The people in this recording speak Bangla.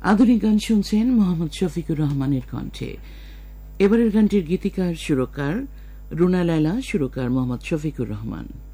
আধুনিক গান শুনছেন মোহাম্মদ শফিকুর রহমানের কণ্ঠে। এবারের গানটির গীতিকার সুরকার রুনা লায়লা, সুরকার মোহাম্মদ শফিকুর রহমান।